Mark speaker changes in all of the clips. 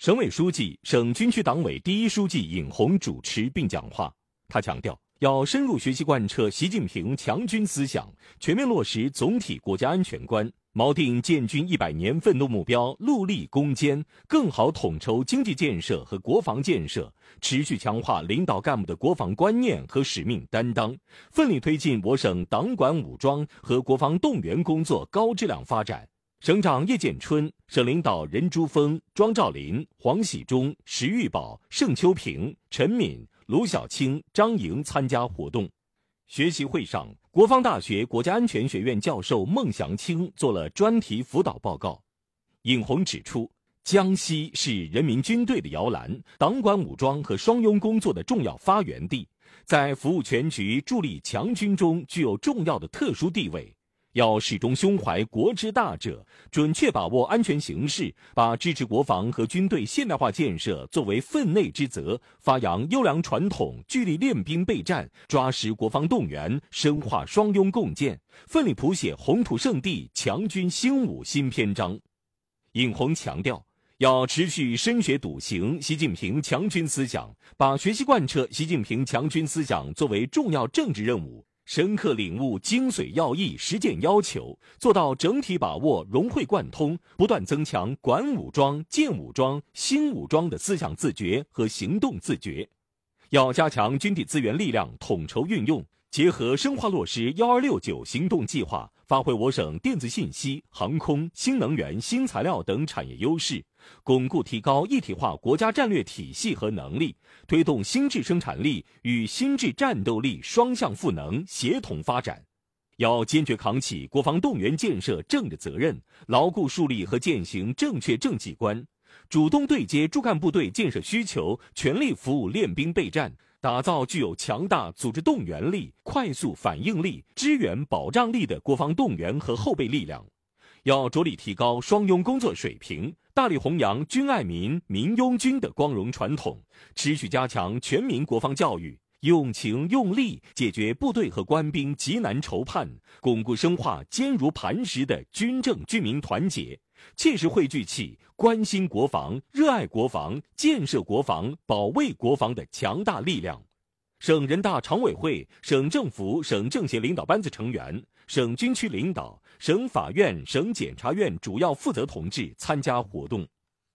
Speaker 1: 省委书记、省军区党委第一书记尹红主持并讲话。他强调，要深入学习贯彻习近平强军思想，全面落实总体国家安全观，锚定建军100年奋斗目标，戮力攻坚，更好统筹经济建设和国防建设，持续强化领导干部的国防观念和使命担当，奋力推进我省党管武装和国防动员工作高质量发展。省长叶建春、省领导任珠峰、庄兆林、黄喜忠、石玉宝、盛秋平、陈敏、卢小青、张莹参加活动。学习会上，国防大学国家安全学院教授孟祥青做了专题辅导报告。尹红指出，江西是人民军队的摇篮，党管武装和双拥工作的重要发源地，在服务全局、助力强军中具有重要的特殊地位。要始终胸怀国之大者，准确把握安全形势，把支持国防和军队现代化建设作为分内之责，发扬优良传统，聚力练兵备战，抓实国防动员，深化双拥共建，奋力谱写红土圣地强军兴武新篇章。尹红强调，要持续深学笃行习近平强军思想，把学习贯彻习近平强军思想作为重要政治任务，深刻领悟精髓要义、实践要求，做到整体把握、融会贯通，不断增强管武装、建武装、兴武装的思想自觉和行动自觉。要加强军地资源力量统筹运用，结合深化落实1269行动计划，发挥我省电子信息、航空、新能源、新材料等产业优势，巩固提高一体化国家战略体系和能力，推动新质生产力与新质战斗力双向赋能、协同发展。要坚决扛起国防动员建设政治责任，牢固树立和践行正确政绩观，主动对接驻干部队建设需求，全力服务练兵备战，打造具有强大组织动员力、快速反应力、支援保障力的国防动员和后备力量。要着力提高双拥工作水平，大力弘扬军爱民、民拥军的光荣传统，持续加强全民国防教育，用情用力解决部队和官兵急难愁盼，巩固深化坚如磐石的军政军民团结，切实汇聚起关心国防、热爱国防、建设国防、保卫国防的强大力量。省人大常委会、省政府、省政协领导班子成员、省军区领导、省法院、省检察院主要负责同志参加活动。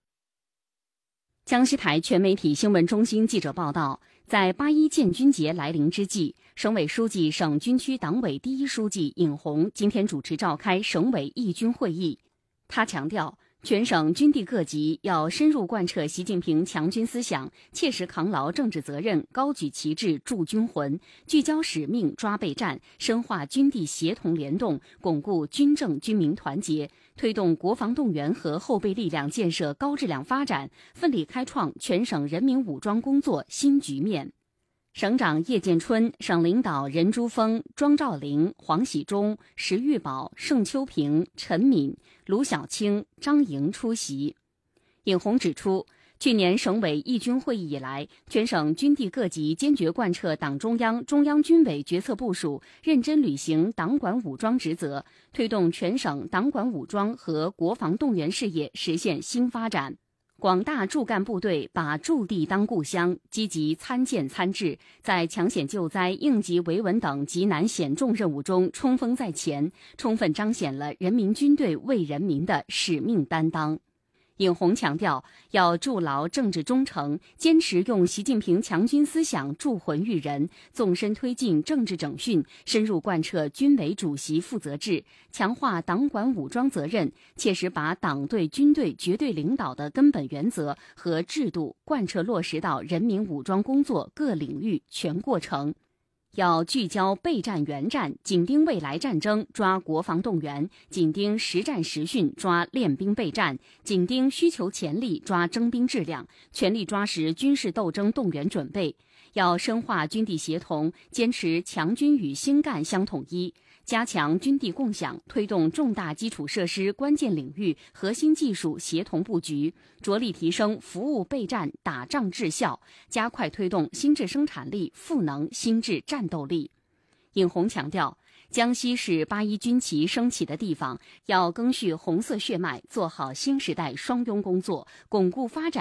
Speaker 2: 江西台全媒体新闻中心记者报道，在8·1建军节来临之际，省委书记、省军区党委第一书记尹红今天主持召开省委议军会议。他强调，全省军地各级要深入贯彻习近平强军思想，切实扛牢政治责任，高举旗帜铸军魂，聚焦使命抓备战，深化军地协同联动，巩固军政军民团结，推动国防动员和后备力量建设高质量发展，奋力开创全省人民武装工作新局面。省长叶建春、省领导任珠峰、庄兆林、黄喜忠、石玉宝、盛秋平、陈敏、卢小青、张莹出席。尹红指出，去年省委议军会议以来，全省军地各级坚决贯彻党中央、中央军委决策部署，认真履行党管武装职责，推动全省党管武装和国防动员事业实现新发展。广大驻干部队把驻地当故乡，积极参建参治，在抢险救灾、应急维稳等急难险重任务中冲锋在前，充分彰显了人民军队为人民的使命担当。尹红强调，要筑牢政治忠诚，坚持用习近平强军思想铸魂育人，纵深推进政治整训，深入贯彻军委主席负责制，强化党管武装责任，切实把党对军队绝对领导的根本原则和制度贯彻落实到人民武装工作各领域全过程。要聚焦备战援战，紧盯未来战争，抓国防动员；紧盯实战实训，抓练兵备战；紧盯需求潜力，抓征兵质量，全力抓实军事斗争动员准备。要深化军地协同，坚持强军与新干相统一，加强军地共享，推动重大基础设施关键领域核心技术协同布局，着力提升服务备战打仗质效，加快推动新质生产力赋能新质战斗力。尹红强调，江西是8·1军旗升起的地方，要赓续红色血脉，做好新时代双拥工作，巩固发展